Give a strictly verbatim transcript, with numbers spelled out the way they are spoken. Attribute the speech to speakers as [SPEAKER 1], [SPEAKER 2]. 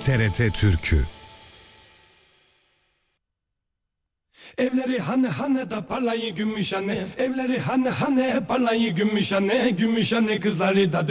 [SPEAKER 1] T R T Türkü.
[SPEAKER 2] Evleri hane hane da parlayı gümüş anne. Evleri hane hane parlayı gümüş anne. Gümüş anne kızları da